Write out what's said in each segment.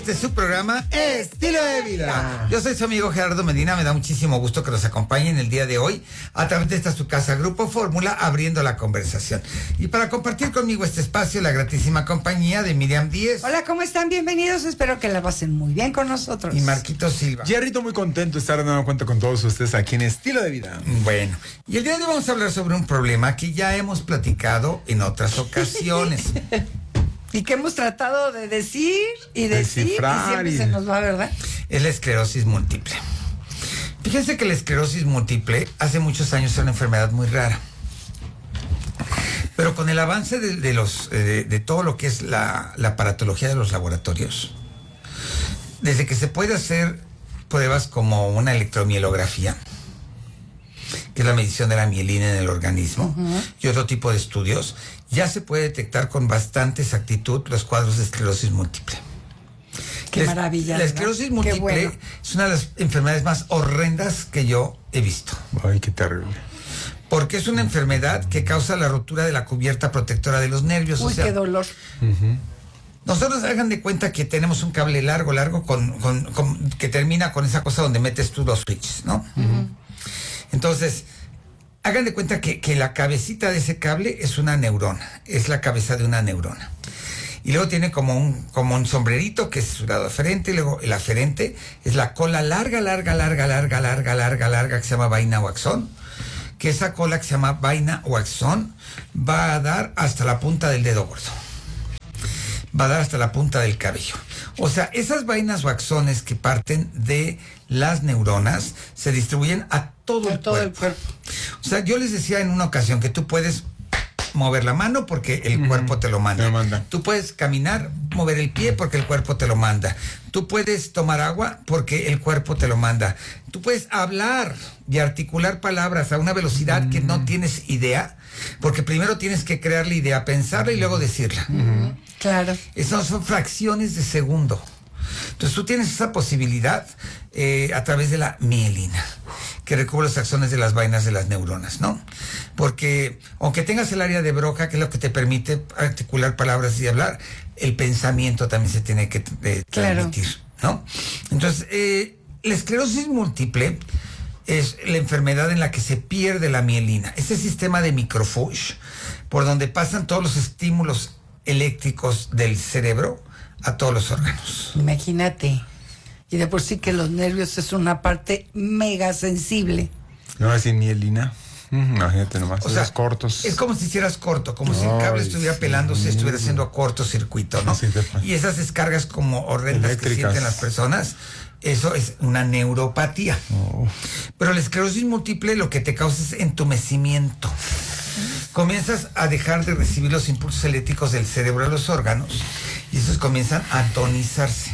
Este es su programa Estilo de Vida. Yo soy su amigo Gerardo Medina. Me da muchísimo gusto que nos acompañen el día de hoy a través de esta su casa Grupo Fórmula, abriendo la conversación. Y para compartir conmigo este espacio, la gratísima compañía de Miriam Díez. Hola, ¿cómo están? Bienvenidos. Espero que la pasen muy bien con nosotros. Y Marquito Silva. Jerrito, muy contento de estar dando cuenta con todos ustedes aquí en Estilo de Vida. Bueno, y el día de hoy vamos a hablar sobre un problema que ya hemos platicado en otras ocasiones. Y que hemos tratado de decir y decir, descifrar, y siempre se nos va, ¿verdad? Es la esclerosis múltiple. Fíjense que la esclerosis múltiple hace muchos años era una enfermedad muy rara. Pero con el avance de todo lo que es la aparatología de los laboratorios, desde que se puede hacer pruebas como una electromielografía, que es la medición de la mielina en el organismo, y otro tipo de estudios, ya se puede detectar con bastante exactitud los cuadros de esclerosis múltiple. Qué maravilla. La esclerosis múltiple bueno. es una de las enfermedades más horrendas que yo he visto. Ay, qué terrible. Porque es una enfermedad que causa la rotura de la cubierta protectora de los nervios. Uy, qué dolor. Nosotros hagan de cuenta que tenemos un cable largo que termina con esa cosa donde metes tú los switches, ¿no? Entonces, hagan de cuenta que la cabecita de ese cable es una neurona, es la cabeza de una neurona. Y luego tiene como un sombrerito que es su lado aferente, y luego el aferente es la cola larga, que se llama vaina o axón, que esa cola que se llama vaina o axón va a dar hasta la punta del dedo gordo. Va a dar hasta la punta del cabello. O sea, esas vainas o axones que parten de las neuronas se distribuyen a todo el cuerpo. O sea, yo les decía en una ocasión que tú puedes mover la mano porque el cuerpo te lo manda. Tú puedes caminar, mover el pie porque el cuerpo te lo manda. Tú puedes tomar agua porque el cuerpo te lo manda. Tú puedes hablar y articular palabras a una velocidad que no tienes idea, porque primero tienes que crear la idea, pensarla y luego decirla. Claro. Esas son fracciones de segundo. Entonces tú tienes esa posibilidad a través de la mielina, que recubre los axones de las vainas de las neuronas, ¿no? Porque aunque tengas el área de Broca, que es lo que te permite articular palabras y hablar, el pensamiento también se tiene que transmitir, ¿no? Entonces, la esclerosis múltiple es la enfermedad en la que se pierde la mielina, ese sistema de microfuge por donde pasan todos los estímulos eléctricos del cerebro a todos los órganos. Imagínate. Y de por sí que los nervios es una parte mega sensible. No, sin mielina. Imagínate nomás. O sea, cortos. Es como si hicieras corto, como si el cable estuviera pelándose, estuviera haciendo cortocircuito, ¿no? Sí, y esas descargas como horrendas eléctricas que sienten las personas, eso es una neuropatía. Pero la esclerosis múltiple lo que te causa es entumecimiento. Comienzas a dejar de recibir los impulsos eléctricos del cerebro a los órganos y esos comienzan a tonizarse.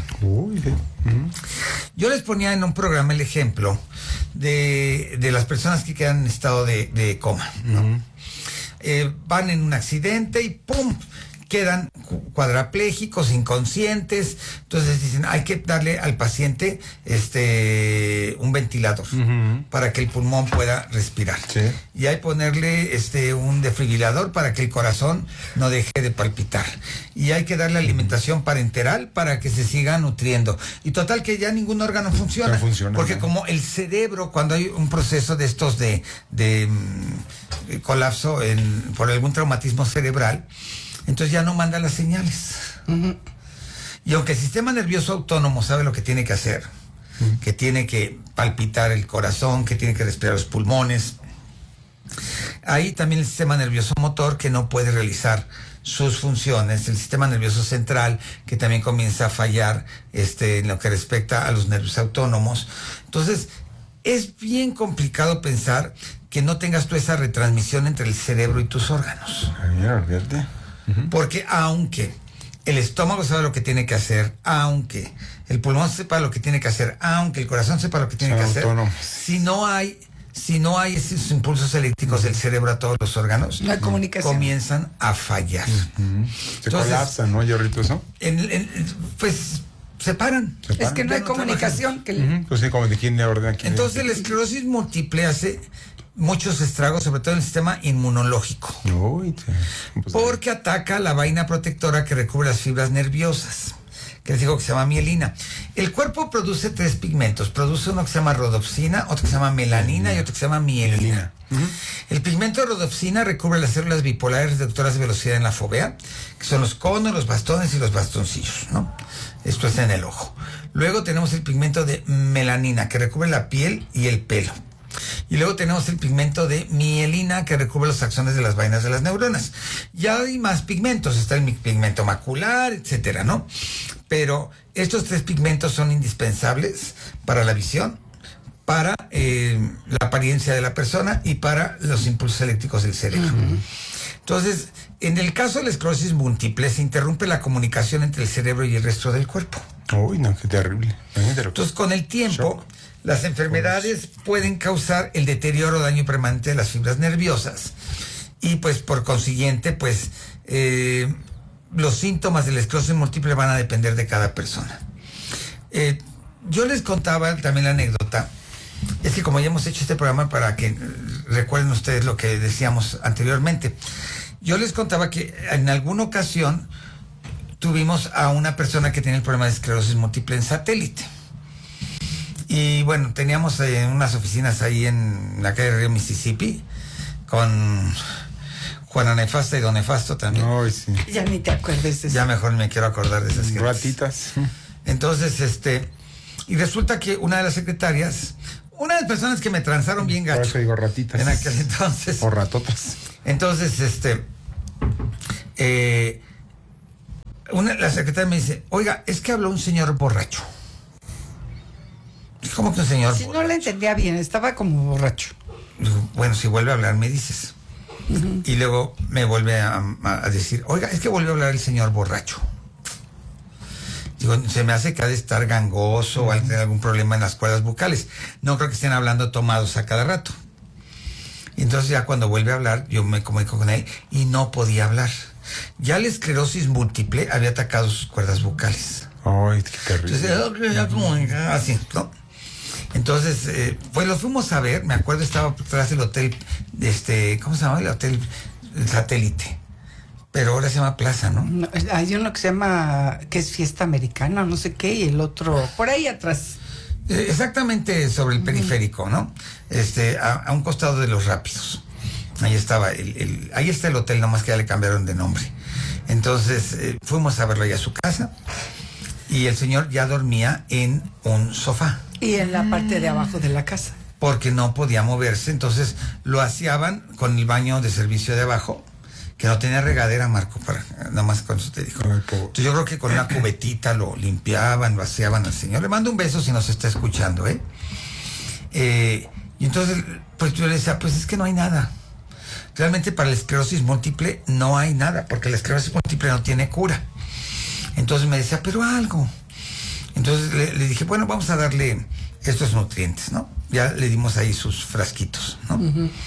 Yo les ponía en un programa el ejemplo de las personas que quedan en estado de coma, ¿no? Van en un accidente y ¡pum!, quedan cuadraplégicos, inconscientes. Entonces dicen, hay que darle al paciente un ventilador para que el pulmón pueda respirar. Sí. Y hay que ponerle un desfibrilador para que el corazón no deje de palpitar. Y hay que darle alimentación parenteral para que se siga nutriendo. Y total que ya ningún órgano funciona. No funciona, porque ¿no? como el cerebro, cuando hay un proceso de estos de colapso por algún traumatismo cerebral, entonces ya no manda las señales. Y aunque el sistema nervioso autónomo sabe lo que tiene que hacer, que tiene que palpitar el corazón, que tiene que respirar los pulmones, hay también el sistema nervioso motor que no puede realizar sus funciones, el sistema nervioso central que también comienza a fallar en lo que respecta a los nervios autónomos. Entonces, es bien complicado pensar que no tengas tú esa retransmisión entre el cerebro y tus órganos. Fíjate. Porque aunque el estómago sabe lo que tiene que hacer, aunque el pulmón sepa lo que tiene que hacer, aunque el corazón sepa lo que tiene que hacer, si no hay esos impulsos eléctricos del cerebro a todos los órganos, la comunicación comienzan a fallar. Se colapsan, ¿no, Yorrito, eso? Pues se paran. Es que no hay comunicación. Pues sí, como de quién le ordena quién. Entonces la esclerosis múltiple hace muchos estragos, sobre todo en el sistema inmunológico. Porque ataca la vaina protectora que recubre las fibras nerviosas, que les digo que se llama mielina. El cuerpo produce 3 pigmentos. Produce uno que se llama rodopsina, otro que se llama melanina y otro que se llama mielina. El pigmento de rodopsina recubre las células bipolares reductoras de velocidad en la fovea, que son los conos, los bastones y los bastoncillos, ¿no? Esto es en el ojo. Luego tenemos el pigmento de melanina, que recubre la piel y el pelo. Y luego tenemos el pigmento de mielina, que recubre los axones de las vainas de las neuronas. Ya hay más pigmentos, está el pigmento macular, etcétera, ¿no? Pero estos 3 pigmentos son indispensables para la visión, para la apariencia de la persona y para los impulsos eléctricos del cerebro. Entonces, en el caso de la esclerosis múltiple, se interrumpe la comunicación entre el cerebro y el resto del cuerpo. Uy, no, qué terrible. Entonces, con el tiempo, las enfermedades pueden causar el deterioro o daño permanente de las fibras nerviosas. Y pues, por consiguiente, pues, los síntomas de la esclerosis múltiple van a depender de cada persona. Yo les contaba también la anécdota. Es que como ya hemos hecho este programa para que recuerden ustedes lo que decíamos anteriormente, yo les contaba que en alguna ocasión tuvimos a una persona que tenía el problema de esclerosis múltiple en satélite. Y bueno, teníamos unas oficinas ahí en la calle Río Mississippi con Juana Nefasta y Don Nefasto también. Ay, sí. Ya ni te acuerdes de eso. Ya mejor me quiero acordar de esas gentes. Ratitas. Entonces, y resulta que una de las secretarias, una de las personas que me transaron bien Por gacho eso digo ratitas. en aquel entonces. O ratotas. Entonces, la secretaria me dice, oiga, es que habló un señor borracho. ¿Cómo que un señor Si borracho? no le entendía bien, estaba como borracho. Digo, bueno, si vuelve a hablar, me dices. Y luego me vuelve a decir, oiga, es que volvió a hablar el señor borracho. Digo, se me hace que ha de estar gangoso o ha de tener algún problema en las cuerdas bucales. No creo que estén hablando tomados a cada rato. Y entonces ya cuando vuelve a hablar, yo me comunico con él y no podía hablar. Ya la esclerosis múltiple había atacado sus cuerdas bucales. Ay, qué terrible. Entonces, así, ¿no? Entonces, pues lo fuimos a ver, me acuerdo, estaba atrás del hotel, ¿cómo se llama? El hotel Satélite. Pero ahora se llama Plaza, ¿no? No, hay uno que se llama, que es Fiesta Americana, no sé qué, y el otro, por ahí atrás. Exactamente sobre el periférico, ¿no? A un costado de los Rápidos. Ahí estaba ahí está el hotel, nomás que ya le cambiaron de nombre. Entonces, fuimos a verlo allá a su casa y el señor ya dormía en un sofá. Y en la parte de abajo de la casa. Porque no podía moverse, entonces lo aseaban con el baño de servicio de abajo, que no tenía regadera, Marco, nada más con eso te digo. Entonces yo creo que con una cubetita lo limpiaban, lo aseaban al señor. Le mando un beso si nos está escuchando, y entonces, pues yo le decía, pues es que no hay nada. Realmente para la esclerosis múltiple no hay nada, porque la esclerosis múltiple no tiene cura. Entonces me decía, pero algo. Entonces le dije, bueno, vamos a darle estos nutrientes, ¿no? Ya le dimos ahí sus frasquitos, ¿no?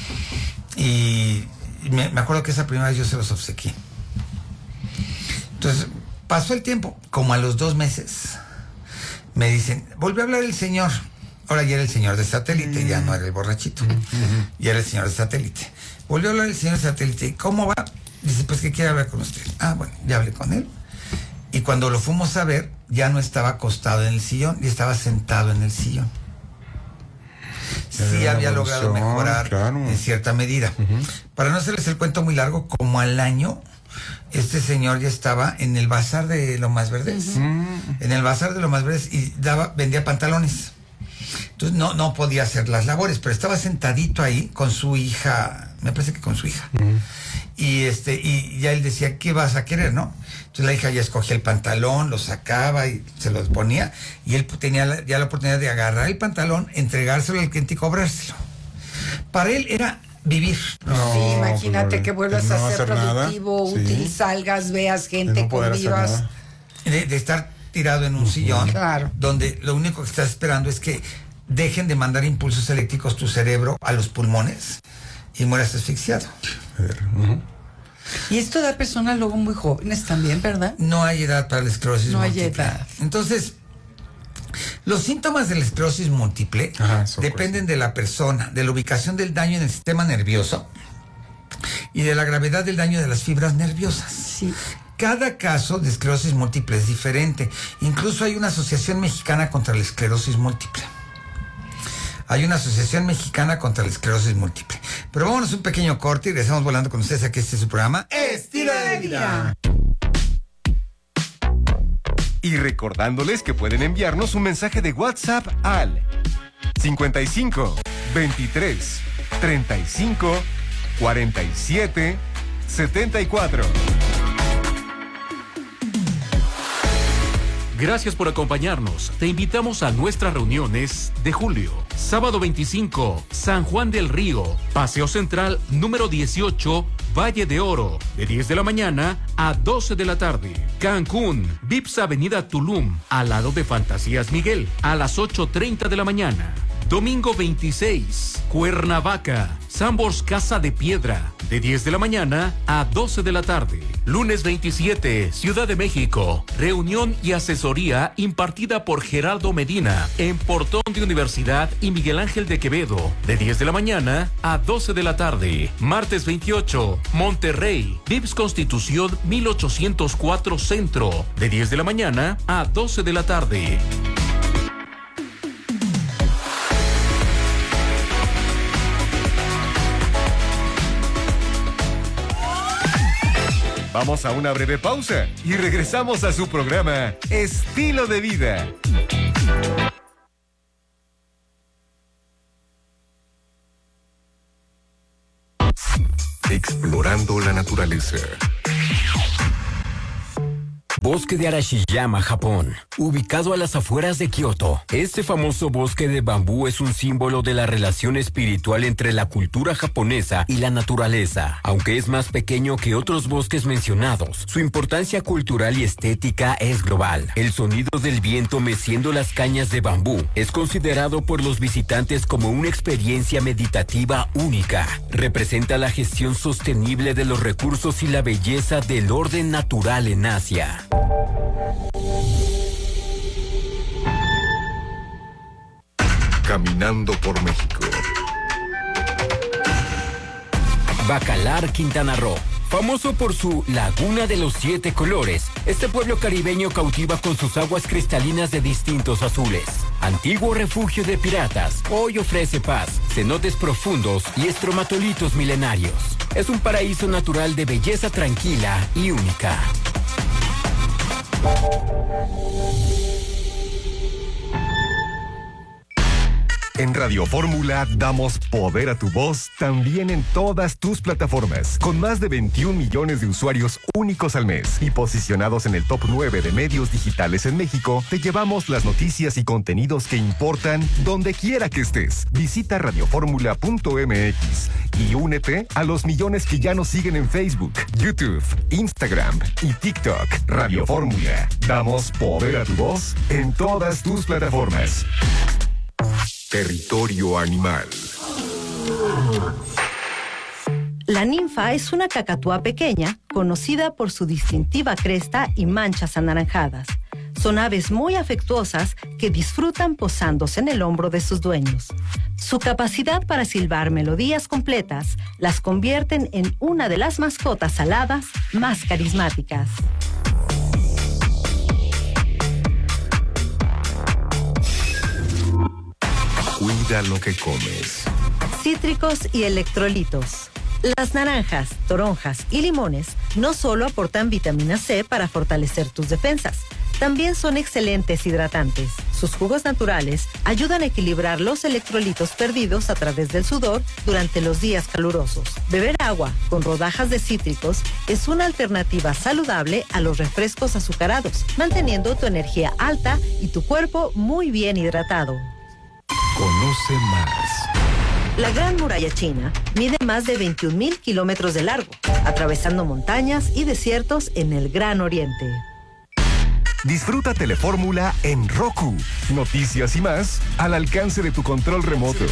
Y me acuerdo que esa primera vez yo se los obsequié. Entonces, pasó el tiempo, como a los 2 meses, me dicen, volvió a hablar el señor. Ahora ya era el señor de satélite, ya no era el borrachito. Ya era el señor de satélite. Volvió a hablar el señor de satélite. ¿Y cómo va? Dice, pues que quiere hablar con usted. Ah, bueno, ya hablé con él. Y cuando lo fuimos a ver, ya no estaba acostado en el sillón, y estaba sentado en el sillón. Sí había logrado mejorar, claro, en cierta medida. Para no hacerles el cuento muy largo, como al año, este señor ya estaba en el bazar de Lomas Verdes. En el bazar de Lomas Verdes y vendía pantalones. Entonces no podía hacer las labores, pero estaba sentadito ahí con su hija, me parece que con su hija. Y ya él decía, ¿qué vas a querer, no? Entonces la hija ya escogía el pantalón, lo sacaba y se lo ponía, y él tenía ya la oportunidad de agarrar el pantalón, entregárselo al cliente y cobrárselo. Para él era vivir. No, sí, imagínate pues, que vuelvas no a ser productivo, nada. Útil, sí. Salgas, veas gente, convivas. De estar tirado en un sillón, claro, donde lo único que estás esperando es que dejen de mandar impulsos eléctricos tu cerebro a los pulmones y mueras asfixiado. Y esto da personas luego muy jóvenes también, ¿verdad? No hay edad para la esclerosis múltiple. No hay edad. Entonces, los síntomas de la esclerosis múltiple dependen de la persona, de la ubicación del daño en el sistema nervioso y de la gravedad del daño de las fibras nerviosas. Sí. Cada caso de esclerosis múltiple es diferente. Incluso hay una asociación mexicana contra la esclerosis múltiple. Hay una asociación mexicana contra la esclerosis múltiple. Pero vámonos un pequeño corte y regresamos volando con ustedes aquí. Este es su programa Estilo de Vida. Y recordándoles que pueden enviarnos un mensaje de WhatsApp al 55 23 35 47 74. Gracias por acompañarnos. Te invitamos a nuestras reuniones de julio. Sábado 25, San Juan del Río, Paseo Central número 18, Valle de Oro, de 10 de la mañana a 12 de la tarde. Cancún, Vips Avenida Tulum, al lado de Fantasías Miguel, a las 8:30 de la mañana. Domingo 26, Cuernavaca, Sambors Casa de Piedra, de 10 de la mañana a 12 de la tarde. Lunes 27, Ciudad de México, reunión y asesoría impartida por Gerardo Medina, en Portón de Universidad y Miguel Ángel de Quevedo, de 10 de la mañana a 12 de la tarde. Martes 28, Monterrey, Vips Constitución 1804 Centro, de 10 de la mañana a 12 de la tarde. Vamos a una breve pausa y regresamos a su programa Estilo de Vida. Explorando la naturaleza. Bosque de Arashiyama, Japón, ubicado a las afueras de Kioto. Este famoso bosque de bambú es un símbolo de la relación espiritual entre la cultura japonesa y la naturaleza. Aunque es más pequeño que otros bosques mencionados, su importancia cultural y estética es global. El sonido del viento meciendo las cañas de bambú es considerado por los visitantes como una experiencia meditativa única. Representa la gestión sostenible de los recursos y la belleza del orden natural en Asia. Caminando por México. Bacalar, Quintana Roo. Famoso por su Laguna de los 7 colores, este pueblo caribeño cautiva con sus aguas cristalinas de distintos azules. Antiguo refugio de piratas, hoy ofrece paz, cenotes profundos y estromatolitos milenarios. Es un paraíso natural de belleza tranquila y única. En Radio Fórmula damos poder a tu voz también en todas tus plataformas, con más de 21 millones de usuarios únicos al mes y posicionados en el top 9 de medios digitales en México. Te llevamos las noticias y contenidos que importan donde quiera que estés. Visita radioformula.mx y únete a los millones que ya nos siguen en Facebook, YouTube, Instagram y TikTok. Radio Fórmula, damos poder a tu voz en todas tus plataformas. Territorio animal. La ninfa es una cacatúa pequeña, conocida por su distintiva cresta y manchas anaranjadas. Son aves muy afectuosas que disfrutan posándose en el hombro de sus dueños. Su capacidad para silbar melodías completas las convierten en una de las mascotas aladas más carismáticas. Cuida lo que comes. Cítricos y electrolitos. Las naranjas, toronjas y limones no solo aportan vitamina C para fortalecer tus defensas, también son excelentes hidratantes. Sus jugos naturales ayudan a equilibrar los electrolitos perdidos a través del sudor durante los días calurosos. Beber agua con rodajas de cítricos es una alternativa saludable a los refrescos azucarados, manteniendo tu energía alta y tu cuerpo muy bien hidratado. Conoce más. La Gran Muralla China mide más de 21,000 kilómetros de largo, atravesando montañas y desiertos en el Gran Oriente. Disfruta Telefórmula en Roku. Noticias y más al alcance de tu control remoto.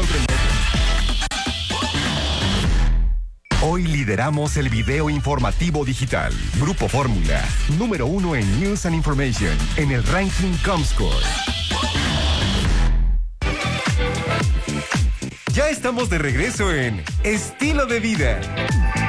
Hoy lideramos el video informativo digital. Grupo Fórmula, número 1 en News and Information, en el ranking Comscore. Ya estamos de regreso en Estilo de Vida.